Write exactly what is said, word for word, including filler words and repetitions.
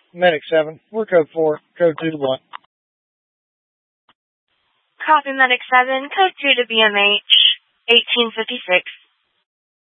Medic seven. We're code four. Code two to one. Copy Medic seven. Code two to B M H. eighteen fifty-six.